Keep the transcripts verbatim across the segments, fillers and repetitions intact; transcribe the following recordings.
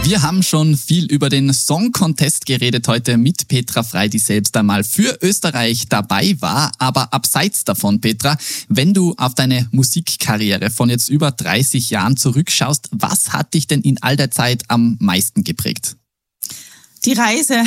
Wir haben schon viel über den Song Contest geredet heute mit Petra Frei, die selbst einmal für Österreich dabei war. Aber abseits davon, Petra, wenn du auf deine Musikkarriere von jetzt über dreißig Jahren zurückschaust, was hat dich denn in all der Zeit am meisten geprägt? Die Reise.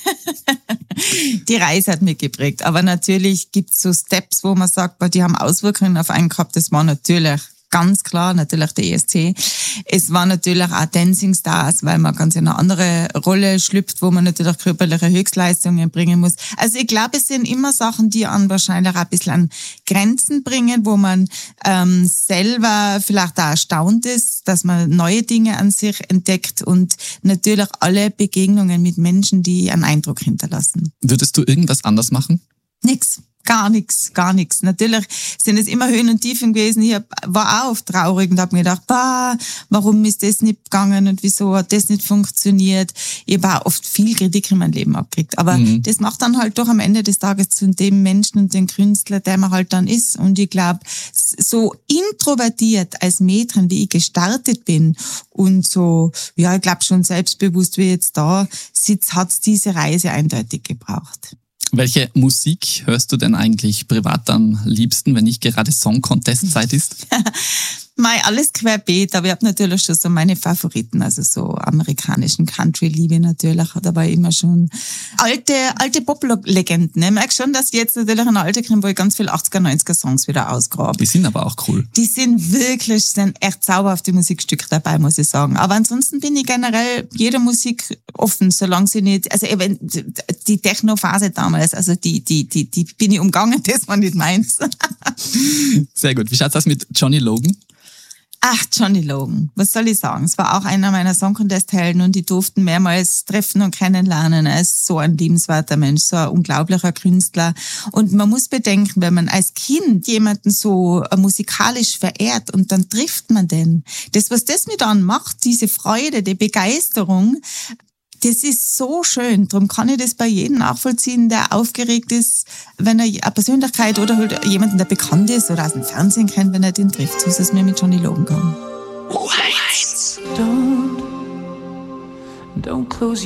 Die Reise hat mich geprägt. Aber natürlich gibt es so Steps, wo man sagt, die haben Auswirkungen auf einen gehabt. Das war natürlich ganz klar, natürlich der E S C. Es war natürlich auch Dancing Stars, weil man ganz in eine andere Rolle schlüpft, wo man natürlich körperliche Höchstleistungen bringen muss. Also ich glaube, es sind immer Sachen, die an wahrscheinlich auch ein bisschen an Grenzen bringen, wo man ähm, selber vielleicht auch erstaunt ist, dass man neue Dinge an sich entdeckt und natürlich alle Begegnungen mit Menschen, die einen Eindruck hinterlassen. Würdest du irgendwas anders machen? Nix. Gar nichts, gar nichts. Natürlich sind es immer Höhen und Tiefen gewesen. Ich hab, war auch oft traurig und habe mir gedacht, bah, warum ist das nicht gegangen und wieso hat das nicht funktioniert? Ich habe auch oft viel Kritik in meinem Leben abgekriegt. Aber mhm. das macht dann halt doch am Ende des Tages zu dem Menschen und dem Künstler, der man halt dann ist. Und ich glaube, so introvertiert als Mädchen, wie ich gestartet bin und so, ja, ich glaube schon selbstbewusst wie jetzt da sitzt, hat's diese Reise eindeutig gebraucht. Welche Musik hörst du denn eigentlich privat am liebsten, wenn nicht gerade Song-Contest-Zeit ist? Mei, alles querbeet, aber ich habe natürlich schon so meine Favoriten, also so amerikanischen Country-Liebe natürlich, hat aber immer schon alte alte Pop-Legenden. Ich merke schon, dass ich jetzt natürlich ein Alter kriege, wo ich ganz viel achtziger, neunziger Songs wieder ausgrabe. Die sind aber auch cool. Die sind wirklich, sind echt zauberhafte Musikstücke dabei, muss ich sagen. Aber ansonsten bin ich generell jeder Musik offen, solange sie nicht, also eben die Techno-Phase damals, also die die die die bin ich umgangen, das war nicht meins. Sehr gut. Wie schaut's aus mit Johnny Logan? Ach, Johnny Logan, was soll ich sagen? Es war auch einer meiner Song Contest Helden und die durften mehrmals treffen und kennenlernen. Er ist so ein liebenswerter Mensch, so ein unglaublicher Künstler. Und man muss bedenken, wenn man als Kind jemanden so musikalisch verehrt und dann trifft man den. Das, was das mit einem macht, diese Freude, die Begeisterung, das ist so schön. Darum kann ich das bei jedem nachvollziehen, der aufgeregt ist, wenn er eine Persönlichkeit oder halt jemanden, der bekannt ist oder aus dem Fernsehen kennt, wenn er den trifft. So ist es mir mit Johnny Logan gegangen. Don't, don't close